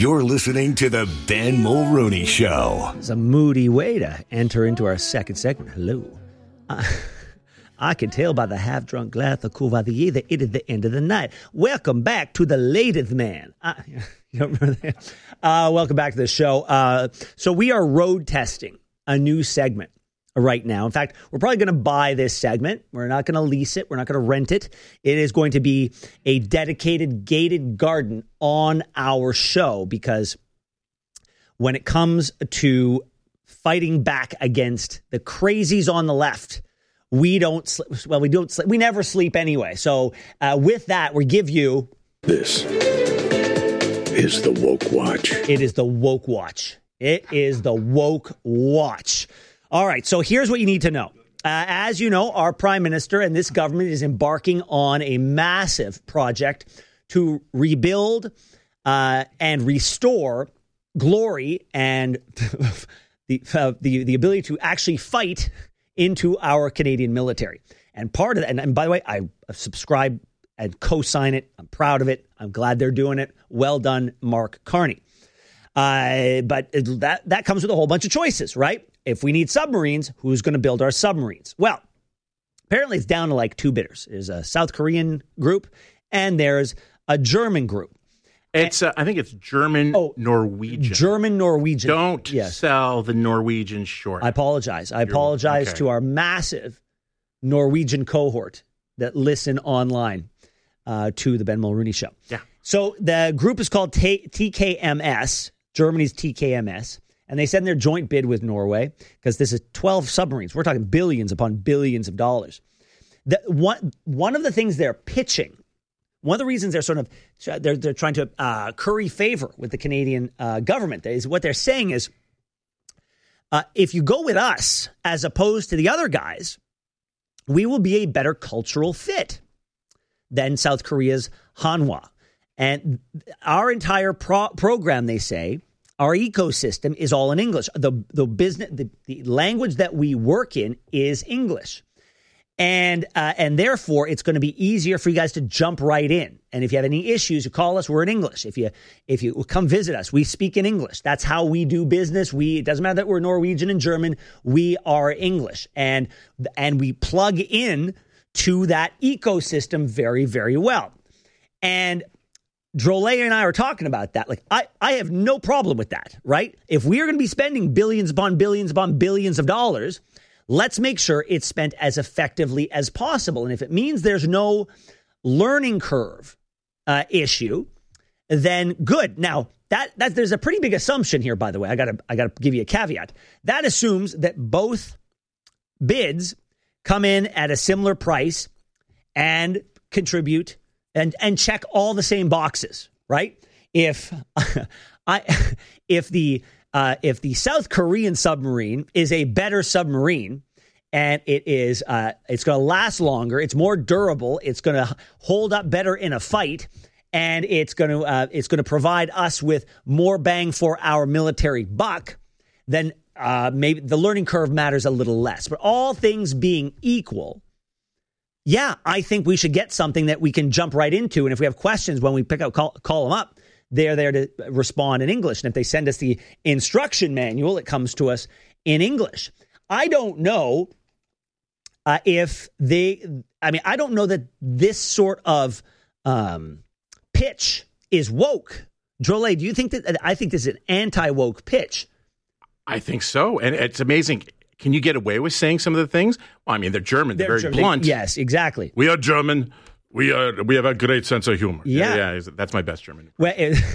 You're listening to the Ben Mulrooney Show. It's a moody way to enter into our second segment. Hello. I can tell by the half-drunk glass of Courvoisier that it is the end of the night. Welcome back to the latest man. You don't remember that? Welcome back to the show. So we are road testing a new segment right now. In fact, we're probably going to buy this segment. We're not going to lease it. We're not going to rent it. It is going to be a dedicated gated garden on our show, because when it comes to fighting back against the crazies on the left, we don't sleep. Well, we don't sleep. We never sleep anyway. So with that, we give you... This is the Woke Watch. It is the Woke Watch. It is the Woke Watch. All right, so here's what you need to know. As you know, our prime minister and this government is embarking on a massive project to rebuild and restore glory and the ability to actually fight into our Canadian military. And part of that, and by the way, I subscribe and co-sign it. I'm proud of it. I'm glad they're doing it. Well done, Mark Carney. But that comes with a whole bunch of choices, right? If we need submarines, who's going to build our submarines? Well, apparently it's down to like two bidders. There's a South Korean group and there's a German group. It's I think it's German-Norwegian. German-Norwegian. Don't sell the Norwegian short. I apologize. I apologize to our massive Norwegian cohort that listen online to the Ben Mulrooney Show. Yeah. So the group is called TKMS, Germany's TKMS, and they said in their joint bid with Norway, because this is 12 submarines. We're talking billions upon billions of dollars. One of the things they're pitching, one of the reasons they're trying to curry favor with the Canadian government is what they're saying is, if you go with us as opposed to the other guys, we will be a better cultural fit than South Korea's Hanwha. And our entire program, they say, our ecosystem is all in English. The language that we work in is English. And therefore, it's going to be easier for you guys to jump right in. And if you have any issues, you call us. We're in English. If you come visit us, we speak in English. That's how we do business. It doesn't matter that we're Norwegian and German. We are English, and we plug in to that ecosystem very, very well. And Drolet and I are talking about that. Like, I have no problem with that, right? If we are going to be spending billions upon billions upon billions of dollars, let's make sure it's spent as effectively as possible. And if it means there's no learning curve issue, then good. Now, that there's a pretty big assumption here, by the way. I gotta give you a caveat. That assumes that both bids come in at a similar price and contribute and check all the same boxes, right? If the South Korean submarine is a better submarine and it's going to last longer, it's more durable, it's going to hold up better in a fight, and it's going to provide us with more bang for our military buck, then maybe the learning curve matters a little less. But all things being equal, yeah, I think we should get something that we can jump right into. And if we have questions when we call them up, they're there to respond in English. And if they send us the instruction manual, it comes to us in English. I don't know I don't know that this sort of pitch is woke. Drolet, do you think that? I think this is an anti-woke pitch. I think so. And it's amazing. Can you get away with saying some of the things? Well, I mean, they're German. They're very blunt. Yes, exactly. We are German. We have a great sense of humor. Yeah. That's my best German. Well,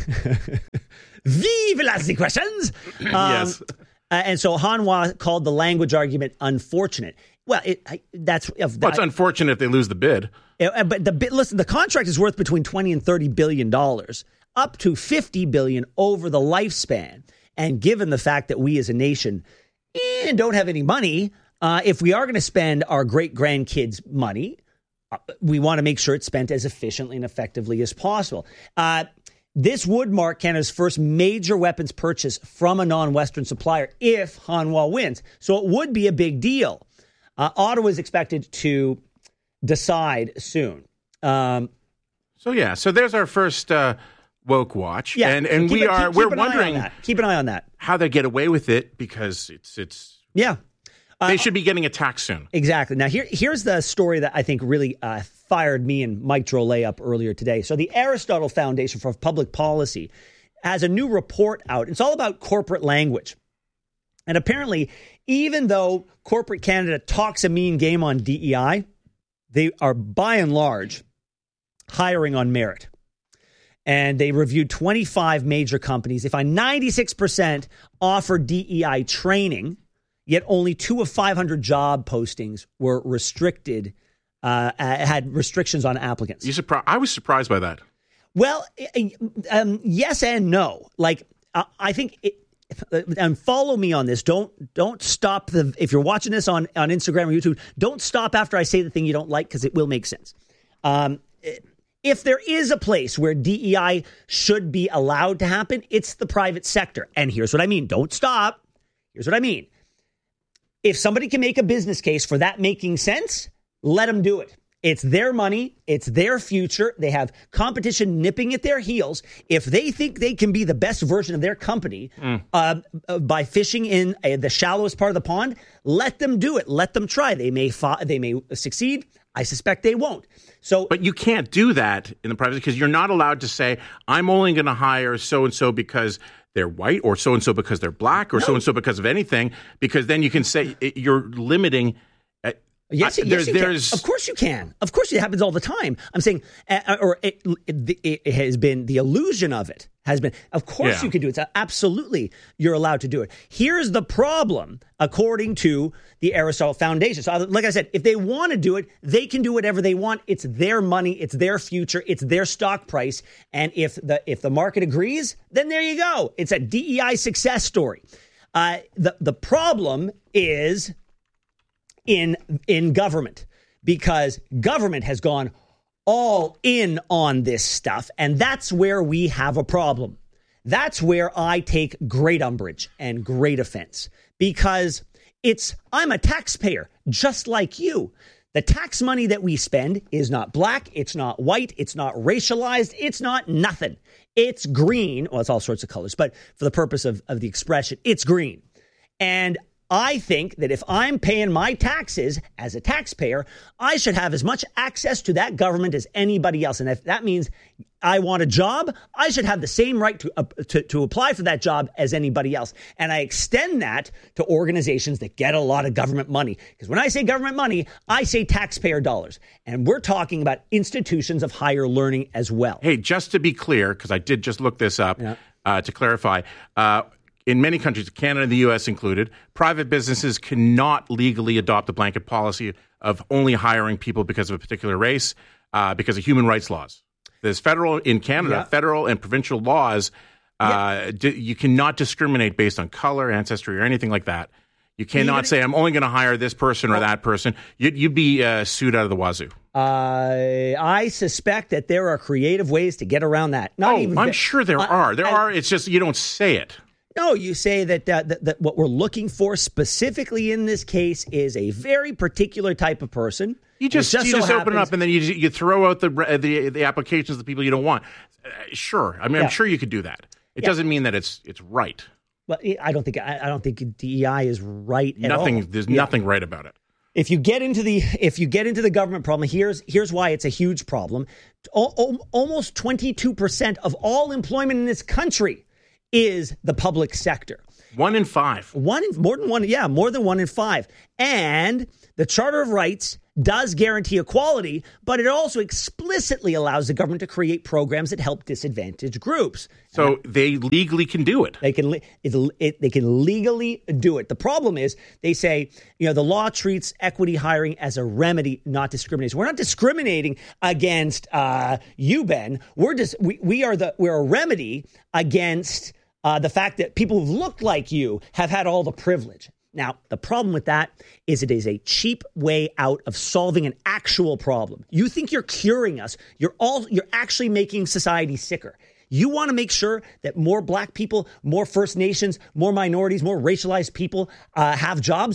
vive las questions. Yes. And so Hanwha called the language argument unfortunate. Well, it's unfortunate if they lose the bid. But listen, the contract is worth between $20 and $30 billion, up to $50 billion over the lifespan. And given the fact that we as a nation don't have any money, if we are going to spend our great-grandkids' money, we want to make sure it's spent as efficiently and effectively as possible. This would mark Canada's first major weapons purchase from a non-Western supplier if Hanwha wins. So it would be a big deal. Ottawa is expected to decide soon. So there's our first woke watch. Yeah. And we're wondering keep an eye on that. How they get away with it, because it's yeah. They should be getting attacked soon. Exactly. Now, here's the story that I think really fired me and Mike Drolet up earlier today. So the Aristotle Foundation for Public Policy has a new report out. It's all about corporate language. And apparently, even though corporate Canada talks a mean game on DEI, they are by and large hiring on merit. And they reviewed 25 major companies. They find 96% offer DEI training, yet only 2 of 500 job postings were restricted, had restrictions on applicants. I was surprised by that. Well, yes and no. Like, I think, and follow me on this. Don't stop if you're watching this on Instagram or YouTube, don't stop after I say the thing you don't like, because it will make sense. If there is a place where DEI should be allowed to happen, it's the private sector. And here's what I mean. Don't stop. Here's what I mean. If somebody can make a business case for that making sense, let them do it. It's their money. It's their future. They have competition nipping at their heels. If they think they can be the best version of their company by fishing in the shallowest part of the pond, let them do it. Let them try. They may succeed. I suspect they won't. But you can't do that in the private, because you're not allowed to say, I'm only going to hire so-and-so because they're white, or so-and-so because they're black, or so-and-so because of anything, because then you can say you're limiting. Yes, you can. Of course you can. Of course it happens all the time. I'm saying, it has been, the illusion of it has been, of course you can do it. Absolutely, you're allowed to do it. Here's the problem, according to the Aristotle Foundation. So like I said, if they want to do it, they can do whatever they want. It's their money. It's their future. It's their stock price. And if the market agrees, then there you go. It's a DEI success story. The problem is in government, because government has gone all in on this stuff, and that's where we have a problem. That's where I take great umbrage and great offense, because I'm a taxpayer just like you. The tax money that we spend is not black, it's not white, it's not racialized, it's not nothing. It's green. Well, it's all sorts of colors, but for the purpose of the expression, it's green. And I think that if I'm paying my taxes as a taxpayer, I should have as much access to that government as anybody else. And if that means I want a job, I should have the same right to apply for that job as anybody else. And I extend that to organizations that get a lot of government money. Because when I say government money, I say taxpayer dollars. And we're talking about institutions of higher learning as well. Hey, just to be clear, because I did just look this up to clarify, in many countries, Canada and the U.S. included, private businesses cannot legally adopt a blanket policy of only hiring people because of a particular race, because of human rights laws. There's federal and provincial laws. You cannot discriminate based on color, ancestry, or anything like that. You cannot say, I'm only going to hire this person or that person. You'd be sued out of the wazoo. I suspect that there are creative ways to get around that. I'm sure there are. There are. It's just you don't say it. No, you say that what we're looking for specifically in this case is a very particular type of person. You just open it up and then you throw out the applications of the people you don't want. Sure, I mean I'm sure you could do that. It doesn't mean that it's right. But I don't think DEI is right at all. There's nothing right about it. If you get into the government problem, here's why it's a huge problem. Almost 22% of all employment in this country is the public sector. 1 in 5. More than 1 in 5. And the Charter of Rights does guarantee equality, but it also explicitly allows the government to create programs that help disadvantaged groups. So they legally can do it. They can legally do it. The problem is they say, the law treats equity hiring as a remedy, not discrimination. We're not discriminating against you, Ben. We're a remedy against the fact that people who've looked like you have had all the privilege. Now, the problem with that is it is a cheap way out of solving an actual problem. You think you're curing us. You're actually making society sicker. You want to make sure that more black people, more First Nations, more minorities, more racialized people have jobs.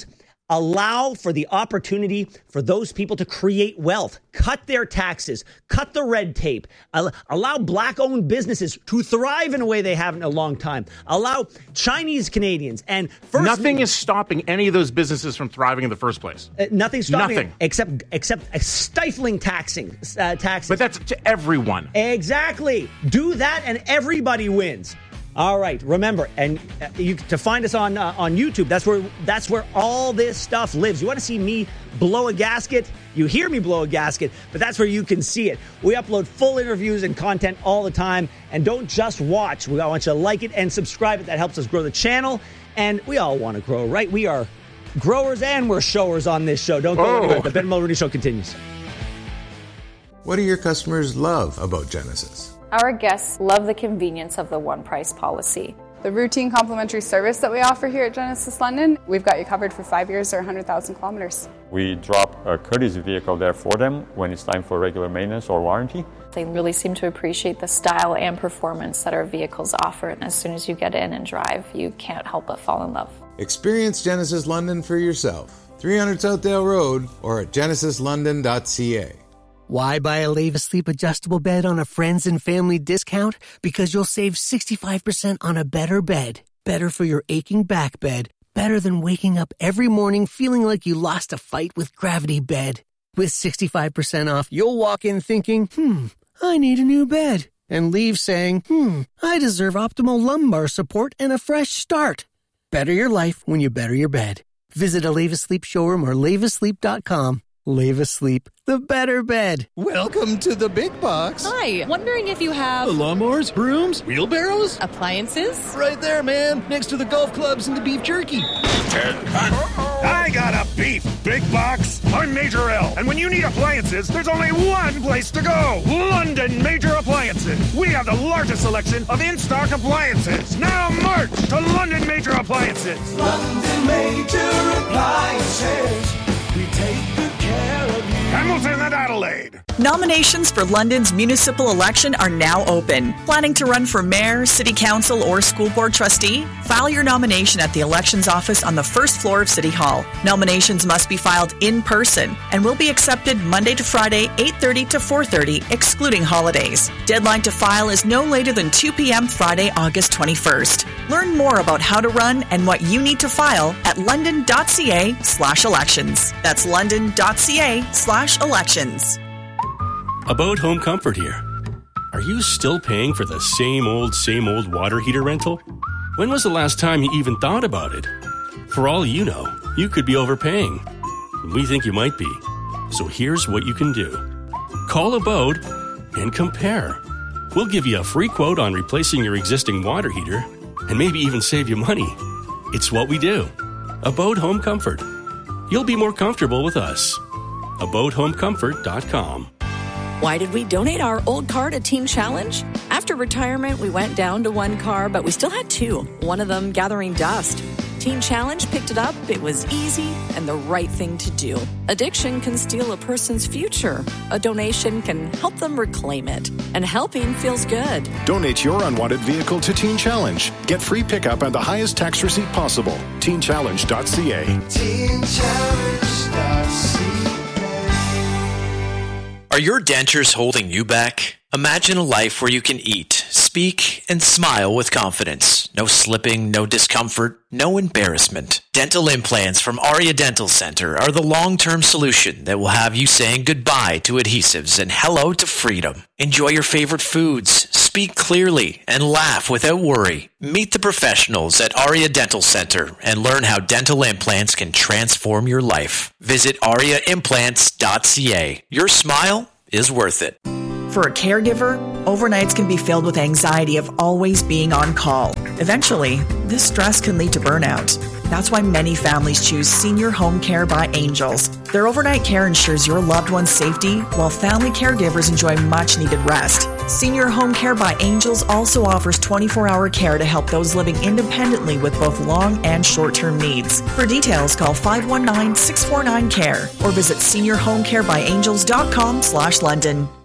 Allow for the opportunity for those people to create wealth, cut their taxes, cut the red tape, allow black-owned businesses to thrive in a way they haven't in a long time, allow Chinese Canadians and first... Nothing is stopping any of those businesses from thriving in the first place. Nothing's stopping Nothing. Except a stifling taxes. But that's to everyone. Exactly. Do that and everybody wins. All right. Remember, and to find us on YouTube, that's where all this stuff lives. You want to see me blow a gasket? You hear me blow a gasket, but that's where you can see it. We upload full interviews and content all the time. And don't just watch. We want you to like it and subscribe. That helps us grow the channel. And we all want to grow, right? We are growers and we're showers on this show. Don't go anywhere. The Ben Mulroney Show continues. What do your customers love about Genesis? Our guests love the convenience of the one price policy. The routine complimentary service that we offer here at Genesis London, we've got you covered for 5 years or 100,000 kilometers. We drop a courtesy vehicle there for them when it's time for regular maintenance or warranty. They really seem to appreciate the style and performance that our vehicles offer, and as soon as you get in and drive, you can't help but fall in love. Experience Genesis London for yourself. 300 Southdale Road or at genesislondon.ca. Why buy a Leva Sleep adjustable bed on a friends and family discount? Because you'll save 65% on a better bed. Better for your aching back bed. Better than waking up every morning feeling like you lost a fight with Gravity Bed. With 65% off, you'll walk in thinking, I need a new bed. And leave saying, I deserve optimal lumbar support and a fresh start. Better your life when you better your bed. Visit a Leva Sleep showroom or levasleep.com. Leva Sleep, the better bed. Welcome to the big box. Hi, wondering if you have... lawnmowers, brooms, wheelbarrows? Appliances? Right there, man, next to the golf clubs and the beef jerky. I got a beef big box. I'm Major L, and when you need appliances, there's only one place to go. London Major Appliances. We have the largest selection of in-stock appliances. Now march to London Major Appliances. London Major Appliances. We take good care of you. Hamilton and Adelaide. Nominations for London's municipal election are now open. Planning to run for mayor, city council, or school board trustee? File your nomination at the elections office on the first floor of City Hall. Nominations must be filed in person and will be accepted Monday to Friday, 8:30 to 4:30, excluding holidays. Deadline to file is no later than 2 p.m. Friday, August 21st. Learn more about how to run and what you need to file at london.ca/elections. That's london.ca/elections. About Home Comfort here. Are you still paying for the same old water heater rental? When was the last time you even thought about it? For all you know, you could be overpaying. We think you might be. So here's what you can do. Call Abode and compare. We'll give you a free quote on replacing your existing water heater and maybe even save you money. It's what we do. Abode Home Comfort. You'll be more comfortable with us. AbodeHomeComfort.com. Why did we donate our old car to Teen Challenge? After retirement, we went down to one car, but we still had two, one of them gathering dust. Teen Challenge picked it up, it was easy, and the right thing to do. Addiction can steal a person's future. A donation can help them reclaim it. And helping feels good. Donate your unwanted vehicle to Teen Challenge. Get free pickup and the highest tax receipt possible. TeenChallenge.ca. TeenChallenge.ca. Are your dentures holding you back? Imagine a life where you can eat, speak, and smile with confidence. No slipping, no discomfort, no embarrassment. Dental implants from Aria Dental Center are the long-term solution that will have you saying goodbye to adhesives and hello to freedom. Enjoy your favorite foods, speak clearly, and laugh without worry. Meet the professionals at Aria Dental Center and learn how dental implants can transform your life. Visit ariaimplants.ca. Your smile is worth it. For a caregiver, overnights can be filled with anxiety of always being on call. Eventually, this stress can lead to burnout. That's why many families choose Senior Home Care by Angels. Their overnight care ensures your loved one's safety, while family caregivers enjoy much-needed rest. Senior Home Care by Angels also offers 24-hour care to help those living independently with both long and short-term needs. For details, call 519-649-CARE or visit seniorhomecarebyangels.com/London.